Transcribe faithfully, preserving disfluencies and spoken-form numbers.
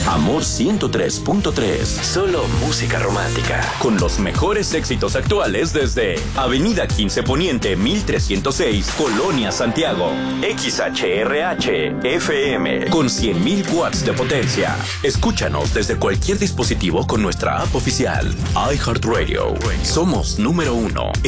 Amor ciento tres punto tres. Solo música romántica. Con los mejores éxitos actuales desde Avenida quince Poniente mil trescientos seis, Colonia Santiago. X H R H F M con cien mil watts de potencia. Escúchanos desde cualquier dispositivo con nuestra app oficial. iHeartRadio. Somos número uno